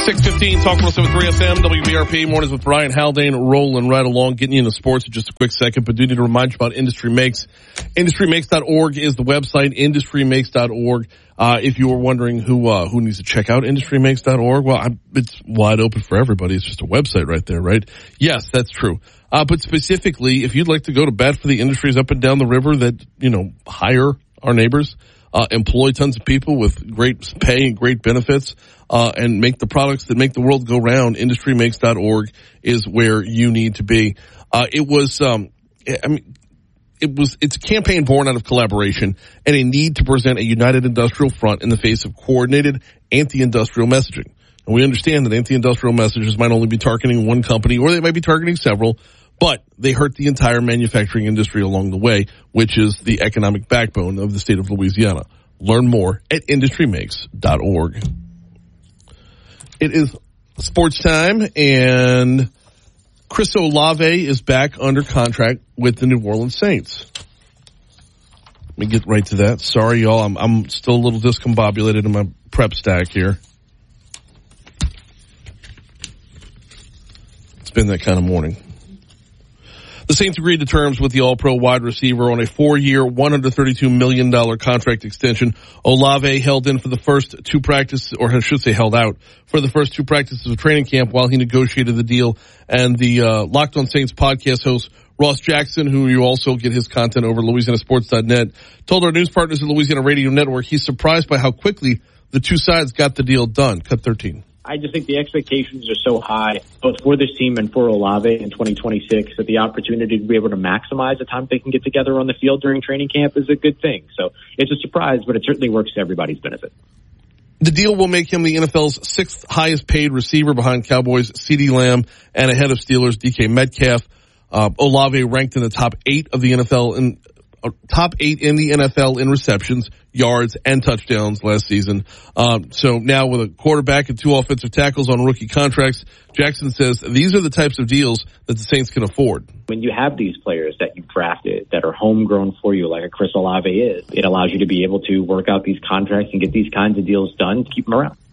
6:15, Talk 107.3 FM, WBRP, mornings with Brian Haldane, rolling right along, getting you into sports in just a quick second, but do need to remind you about Industry Makes. IndustryMakes.org is the website, IndustryMakes.org. If you were wondering who needs to check out IndustryMakes.org, well, it's wide open for everybody. It's just a website right there, right? Yes, that's true. But specifically, if you'd like to go to bat for the industries up and down the river that, hire our neighbors, employ tons of people with great pay and great benefits, and make the products that make the world go round, IndustryMakes.org is where you need to be. It's a campaign born out of collaboration and a need to present a united industrial front in the face of coordinated anti-industrial messaging. And we understand that anti-industrial messages might only be targeting one company or they might be targeting several, but they hurt the entire manufacturing industry along the way, which is the economic backbone of the state of Louisiana. Learn more at IndustryMakes.org. It is sports time, and Chris Olave is back under contract with the New Orleans Saints. Let me get right to that. Sorry, y'all. I'm still a little discombobulated in my prep stack here. It's been that kind of morning. The Saints agreed to terms with the All-Pro wide receiver on a 4-year, $132 million contract extension. Olave held in for the first two practices, or I should say held out, for the first two practices of training camp while he negotiated the deal. And the Locked on Saints podcast host, Ross Jackson, who you also get his content over LouisianaSports.net, told our news partners at Louisiana Radio Network he's surprised by how quickly the two sides got the deal done. Cut 13. I just think the expectations are so high, both for this team and for Olave in 2026, that the opportunity to be able to maximize the time they can get together on the field during training camp is a good thing. So it's a surprise, but it certainly works to everybody's benefit. The deal will make him the NFL's sixth highest paid receiver behind Cowboys' CeeDee Lamb and ahead of Steelers' DK Metcalf. Olave ranked in the top 8 in the NFL in receptions, yards, and touchdowns last season. So now with a quarterback and 2 offensive tackles on rookie contracts, Jackson says these are the types of deals that the Saints can afford. When you have these players that you've drafted that are homegrown for you, like a Chris Olave is, it allows you to be able to work out these contracts and get these kinds of deals done to keep them around.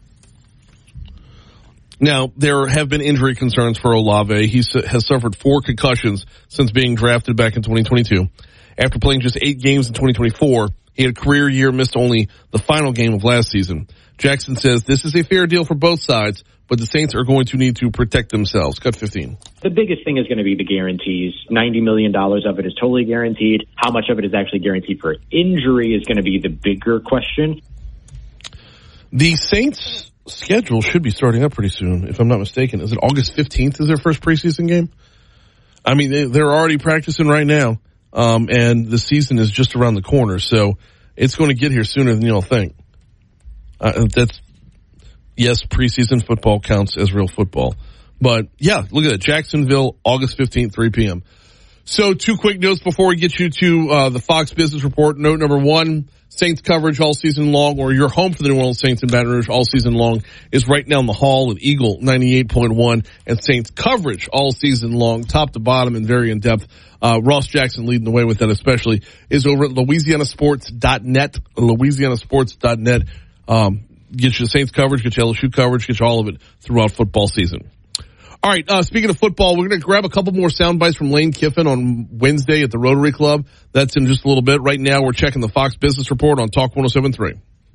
Now, there have been injury concerns for Olave. He has suffered 4 concussions since being drafted back in 2022. After playing just 8 games in 2024, he had a career year, missed only the final game of last season. Jackson says this is a fair deal for both sides, but the Saints are going to need to protect themselves. Cut 15. The biggest thing is going to be the guarantees. $90 million of it is totally guaranteed. How much of it is actually guaranteed for injury is going to be the bigger question. The Saints' schedule should be starting up pretty soon, if I'm not mistaken. Is it August 15th is their first preseason game? I mean, they're already practicing right now. And the season is just around the corner, so it's going to get here sooner than you'll think. Yes, preseason football counts as real football. But yeah, look at it. Jacksonville, August 15th, 3 p.m. So 2 quick notes before we get you to the Fox Business Report. Note number 1, Saints coverage all season long, or your home for the New Orleans Saints in Baton Rouge all season long, is right down the hall at Eagle 98.1, and Saints coverage all season long, top to bottom and very in depth. Ross Jackson leading the way with that especially is over at LouisianaSports.net, LouisianaSports.net. Get you the Saints coverage, get you LSU coverage, get you all of it throughout football season. All right, speaking of football, we're going to grab a couple more sound bites from Lane Kiffin on Wednesday at the Rotary Club. That's in just a little bit. Right now, we're checking the Fox Business Report on Talk 107.3.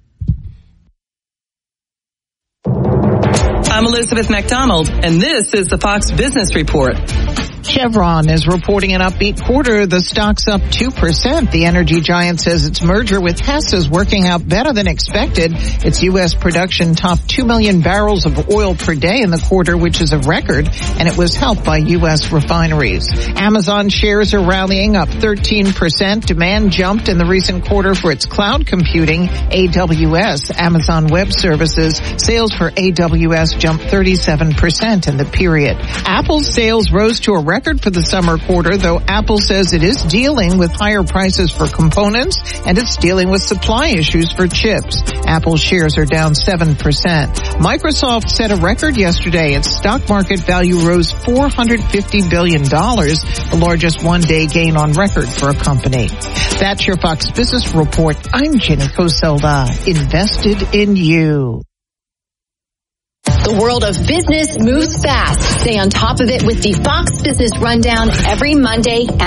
I'm Elizabeth McDonald, and this is the Fox Business Report. Chevron is reporting an upbeat quarter. The stock's up 2%. The energy giant says its merger with Hess is working out better than expected. Its U.S. production topped 2 million barrels of oil per day in the quarter, which is a record, and it was helped by U.S. refineries. Amazon shares are rallying up 13%. Demand jumped in the recent quarter for its cloud computing, AWS, Amazon Web Services. Sales for AWS jumped 37% in the period. Apple's sales rose to a record for the summer quarter, though Apple says it is dealing with higher prices for components and it's dealing with supply issues for chips. Apple shares are down 7%. Microsoft set a record yesterday. Its stock market value rose $450 billion, the largest one-day gain on record for a company. That's your Fox Business Report. I'm Jenny Coselda. Invested in you. The world of business moves fast. Stay on top of it with the Fox Business Rundown every Monday